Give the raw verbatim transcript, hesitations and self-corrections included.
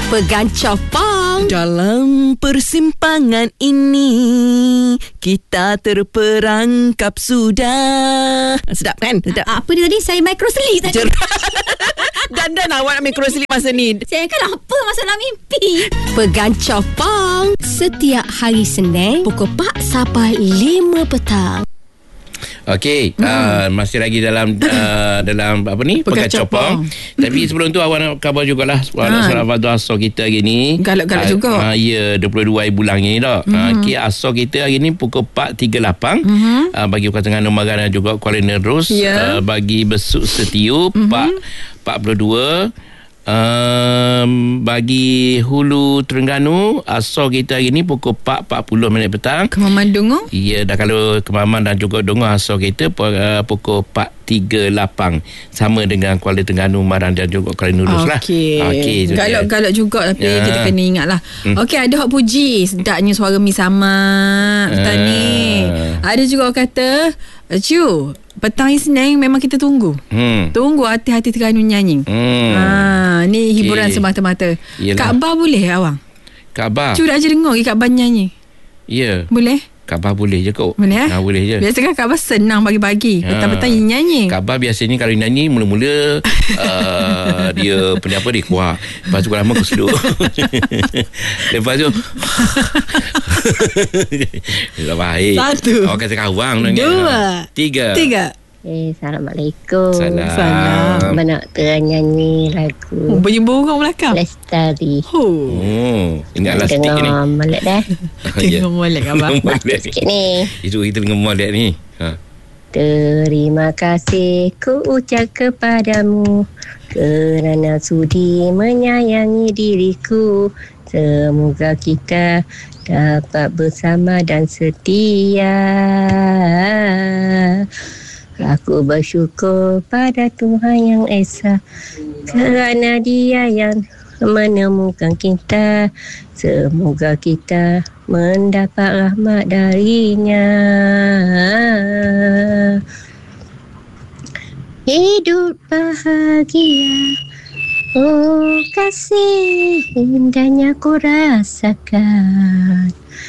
Pegancah pang. Dalam persimpangan ini kita terperangkap sudah. Sedap kan? Sedap. A- apa dia tadi? Saya microslip tadi. Dandan awak nak microslip masa ni. Saya kan apa masalah mimpi. Pegancah pang. Setiap hari Senin pukul empat sampai lima petang. Okey, hmm. uh, masih lagi dalam uh, dalam apa ni? Pegancah pang. Tapi sebelum tu awak nak khabar jugalah soalan ha. Ramadan asal kita hari ni. Galak-galak uh, juga. Uh, ya, dua puluh dua hari bulan ni dah. Hmm. Uh, Okey, asal kita hari ni pukul empat tiga puluh lapan. Hmm. Uh, bagi Kuala Terengganu Magan dan juga Kuala Nerus. Yeah. Uh, bagi Besut Setiu hmm. empat puluh dua. Um, bagi Hulu Terengganu asal kita hari ni pukul empat empat puluh minit petang. Kemaman Dungu? Ya, dah kalau Kemaman dan juga Dungu asal kita uh, pukul empat tiga puluh lapan sama dengan Kuala Terengganu Maran dan juga Kuala Nerus lah. Okey. Okey, galak-galak juga tapi ya. kita kena ingat lah. Hmm. Okey, ada hak puji sedapnya suara Mi Sama uh. ni. Ada juga orang kata, Cu, petang Isnin memang kita tunggu. Hmm. Tunggu hati-hati Terengganu nyanyi. Hmm. Ha, ni hiburan okay. semata-mata. Kaabah boleh awang? Kaabah. Cu dah je dengar Kak Ban nyanyi. Ya. Yeah. Boleh? Kaabah boleh je kok. Boleh eh? Ha, boleh je. Biasa kan Kaabah senang pagi-pagi. Ha. Petang-petang nyanyi. Kaabah biasanya kalau nyanyi mula-mula uh, dia punya apa dia kuat. Lepas tu lama aku seduk. Lepas tu dah baik. Satu. Awak kata kawang. Dua. Tiga. Tiga. Eh, Assalamualaikum. Salam. Salam. Mana ternyanyi lagu oh, bunyi burung belakang Lestari. Oh, oh. Ingatlah stick ni. Dengar molek dah. Dengar molek abang. Sikit ni. Itu kita dengar molek ni. Ha. Terima kasih ku ucap kepadamu kerana sudi menyayangi diriku. Semoga kita dapat bersama dan setia. Aku bersyukur pada Tuhan Yang Esa kerana Dia yang menemukan kita. Semoga kita mendapat rahmat darinya. Hidup bahagia, oh kasih indahnya ku rasakan.